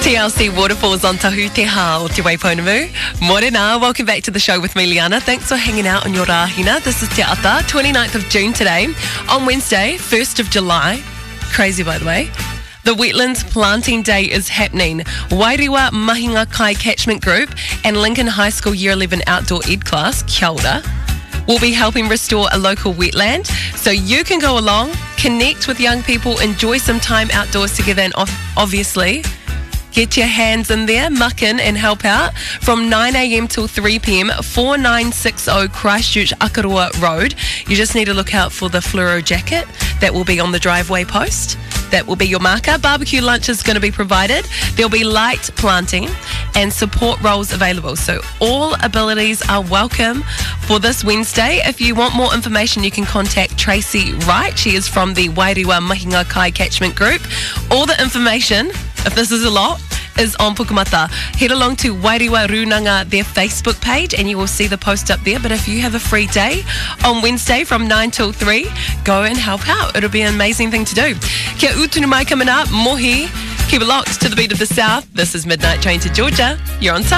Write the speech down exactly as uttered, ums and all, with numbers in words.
T L C Waterfalls on Tahu Te Ha o Te Waiponamu. Morena, welcome back to the show with me, Liana. Thanks for hanging out on your rahina. This is Te Ata, twenty-ninth of June today. On Wednesday, first of July. Crazy, by the way. The Wetlands Planting Day is happening. Wairua Mahinga Kai Catchment Group and Lincoln High School Year eleven Outdoor Ed class, kia ora, will be helping restore a local wetland. So you can go along, connect with young people, enjoy some time outdoors together, and obviously get your hands in there, muck in and help out. From nine a.m. till three p.m, forty-nine sixty Christchurch Akaroa Road. You just need to look out for the fluoro jacket that will be on the driveway post. That will be your marker. Barbecue lunch is going to be provided. There'll be light planting and support roles available. So all abilities are welcome for this Wednesday. If you want more information, you can contact Tracy Wright. She is from the Wairua Mahinga Kai Catchment Group. All the information, if this is a lot, is on Pukamata. Head along to Wairua Runanga, their Facebook page, and you will see the post up there. But if you have a free day on Wednesday from nine till three, go and help out. It'll be an amazing thing to do. Kia utunu mai coming up, mohi. Keep it locked to the beat of the South. This is Midnight Train to Georgia. You're on Tahu.